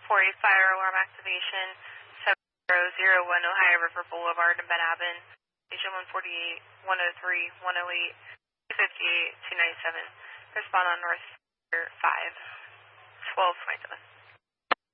4-8 fire alarm activation, 7001 Ohio River Boulevard in Ben Abbin, station 148, 103, 108, 258, 297. Respond on North 5, 1227.